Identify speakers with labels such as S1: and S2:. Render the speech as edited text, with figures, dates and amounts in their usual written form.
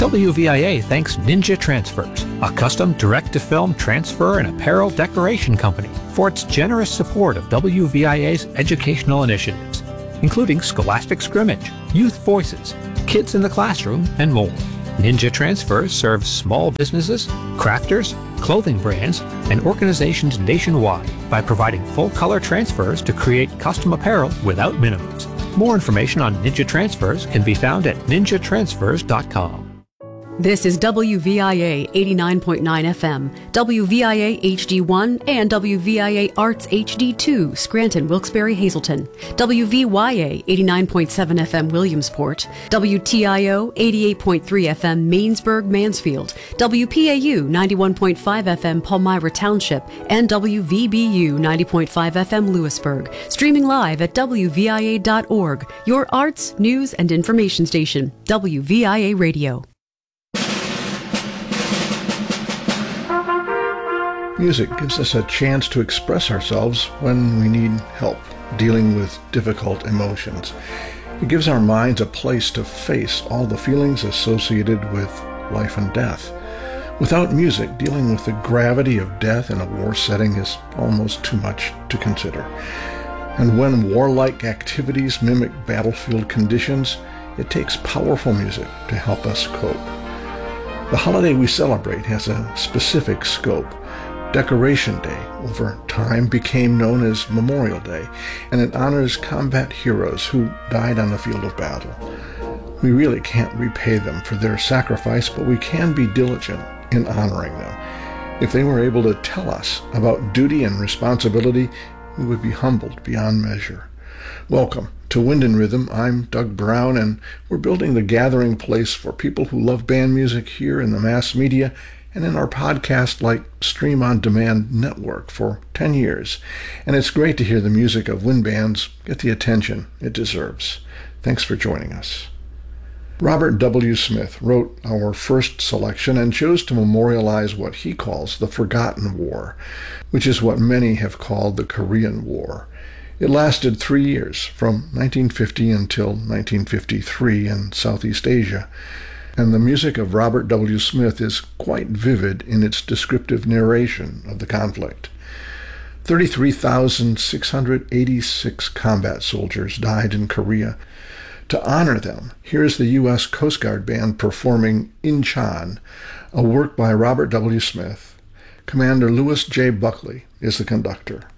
S1: WVIA thanks Ninja Transfers, a custom direct-to-film transfer and apparel decoration company, for its generous support of WVIA's educational initiatives, including Scholastic Scrimmage, Youth Voices, Kids in the Classroom, and more. Ninja Transfers serves small businesses, crafters, clothing brands, and organizations nationwide by providing full-color transfers to create custom apparel without minimums. More information on Ninja Transfers can be found at ninjatransfers.com.
S2: This is WVIA 89.9 FM, WVIA HD1, and WVIA Arts HD2, Scranton, Wilkes-Barre, Hazleton, WVYA 89.7 FM, Williamsport, WTIO 88.3 FM, Mainsburg, Mansfield, WPAU 91.5 FM, Palmyra Township, and WVBU 90.5 FM, Lewisburg. Streaming live at WVIA.org, your arts, news, and information station, WVIA Radio.
S3: Music gives us a chance to express ourselves when we need help dealing with difficult emotions. It gives our minds a place to face all the feelings associated with life and death. Without music, dealing with the gravity of death in a war setting is almost too much to consider. And when warlike activities mimic battlefield conditions, it takes powerful music to help us cope. The holiday we celebrate has a specific scope. Decoration Day, over time, became known as Memorial Day, and it honors combat heroes who died on the field of battle. We really can't repay them for their sacrifice, but we can be diligent in honoring them. If they were able to tell us about duty and responsibility, we would be humbled beyond measure. Welcome to Wind and Rhythm. I'm Doug Brown, and we're building the gathering place for people who love band music here in the mass media and in our podcast-like Stream On Demand network for 10 years. And it's great to hear the music of wind bands get the attention it deserves. Thanks for joining us. Robert W. Smith wrote our first selection and chose to memorialize what he calls the Forgotten War, which is what many have called the Korean War. It lasted 3 years, from 1950 until 1953 in Southeast Asia. And the music of Robert W. Smith is quite vivid in its descriptive narration of the conflict. 33,686 combat soldiers died in Korea. To honor them, here's the U.S. Coast Guard Band performing Incheon, a work by Robert W. Smith. Commander Lewis J. Buckley is the conductor.